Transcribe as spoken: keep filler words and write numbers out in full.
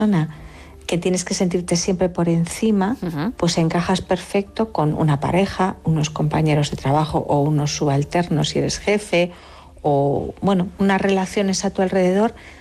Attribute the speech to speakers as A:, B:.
A: persona que tienes que sentirte siempre por encima, uh-huh. pues encajas perfecto con una pareja, unos compañeros de trabajo o unos subalternos si eres jefe, o bueno, unas relaciones a tu alrededor